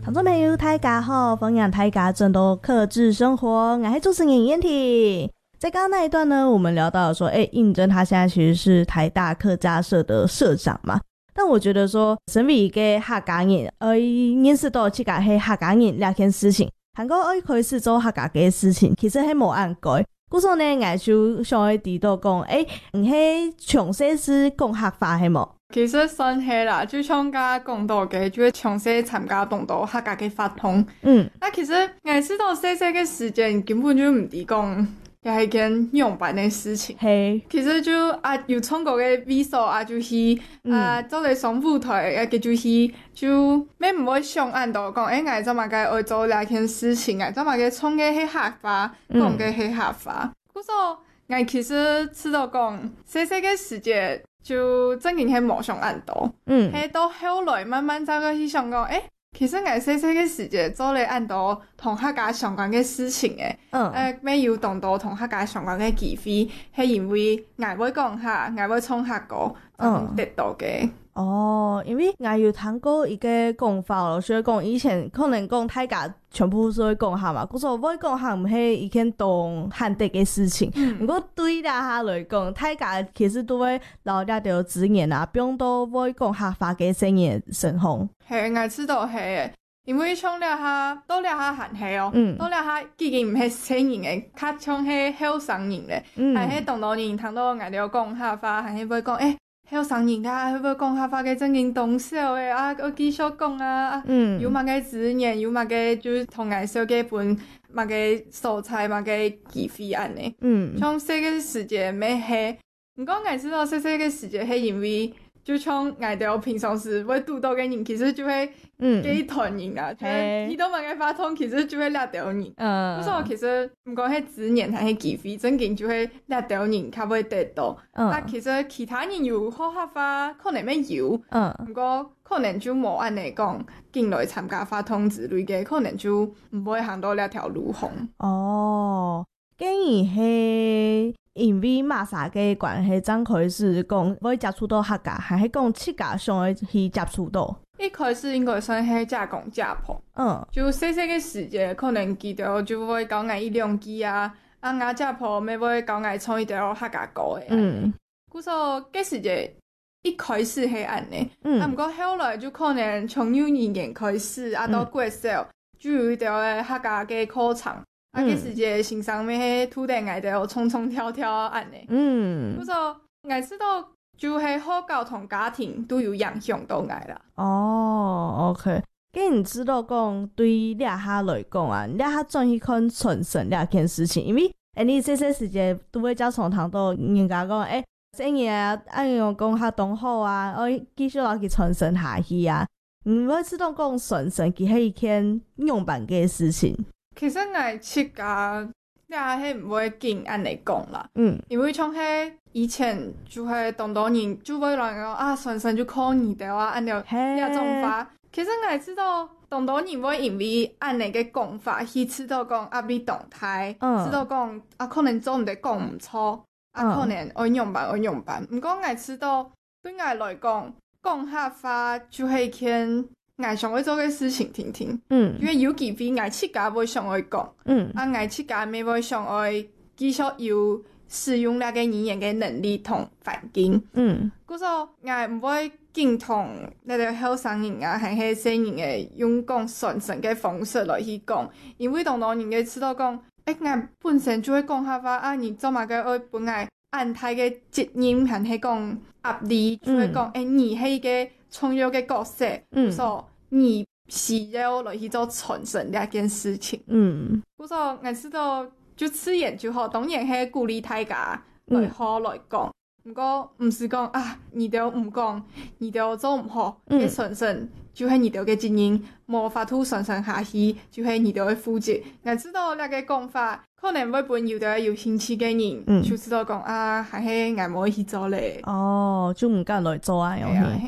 听众朋友大家好，欢迎大家转到克制生活，我是主持人燕婷。在刚刚那一段呢，我们聊到了说应征他现在其实是台大客家社的社长嘛，但我觉得说身為嘅客家人認識到這個係客家人兩件事情，韓國開始做客家嘅事情其實係冇按改，故所呢我就想去提到講唔係從細是講客話係冇？ 其實算係啦，就像家講到嘅，就係從細參加動到客家嘅發通。其實我知道細細嘅時間根本就唔知講又係件用辦嘅事情。其實就有參過嘅比賽就是做嚟雙舞台就咩唔會想按到講我怎麼嘅會做兩件事情怎麼嘅創嘅係客話，講嘅係客話。故所我其實知道講細細嘅時間就真係冇想按到，係到後來慢慢走過去想講，其實我細細嘅時間做嚟按到同客家相關嘅事情咩要動到同客家相關嘅機會，係因為我會講客，我會唱客歌得到嘅。 因為我有聽過一個講法咯，所以講以前可能講大家全部都會講客嘛，故所會講客唔係一件當罕得嘅事情。不過對大家來講，大家其實都會留咗條資源不用都會講客話嘅聲音生紅。 係，我知道係，因為唱了下都了下閒氣都了下已經唔係聲音嘅，較唱係後生人咧，係喺動到人聽到我哋講客話，係會講後生人啦，會講客話嘅真經動手嘅我繼續講有乜嘅資源，有乜嘅就是同藝術嘅本乜嘅素材，乜嘅機會安尼。像細嘅時間咩係，唔講藝術到細細嘅時間係因為。就像我哋平常時會遇到嘅人，其實就會幾團人啦。遇到乜嘅發通，其實就會掠到人。所以其實唔講係資源，係機會，真經就會掠到人，較會得到。其實其他人有好客話，可能咩有，不過可能就冇按嚟講進來參加發通之類嘅，可能就唔會行到呢條路行。 竟然係因為馬啥嘅關係，真開始講會接觸到客家，還係講客家上去接觸到。 一開始應該算係家公家婆，就細細嘅時間，可能記得就會教我一兩句我家婆咪會教我唱一條客家歌嘅。故所嘅時間一開始係按呢，不過後來就可能從幼兒園開始到國小，就有一條客家嘅課程。嘅時節欣賞咩土地藝哋衝衝跳跳按呢，不過我知道就係學校同家庭都有影響到我啦。 OK， 既然知道講對你下來講你下轉去看傳承呢件事情，因為你這些時節都會較常聽到人家講這嘢按樣講下東好我繼續落去傳承下去唔會知道講傳承佢係一件用辦嘅事情。 其實我客家你係唔會經按嚟講啦，因為像係以前就係當多人就會來講傳承就靠你哋按照呢種法。其實我知道當多人會因為按嚟嘅講法，去知道講你動態，知道講可能做唔得講唔錯，可能按用辦。唔過我知道對我來講，講客話就係件我想會做嘅事情聽，因為有機會我客家會想會講，我客家咪會想會繼續有使用那個語言嘅能力同環境。故所我唔會經同那個後生人係係細人嘅用講傳承嘅方式來去講，因為當人嘅知道講，我本身就會講客話你做乜嘅會本來按太嘅責任係係講壓力，就會講你係嘅重要嘅角色，所以你需要來去做傳承呢件事情。故所我知道就此言就好，當然係鼓勵大家來好來講，不過唔是講你哋唔講，你哋做唔好嘅傳承，就係你哋嘅責任，冇法度傳承下去，就係你哋嘅負責。我知道呢個講法可能會本有啲有興趣嘅人，就知道講係我冇去做咧。 就唔敢來做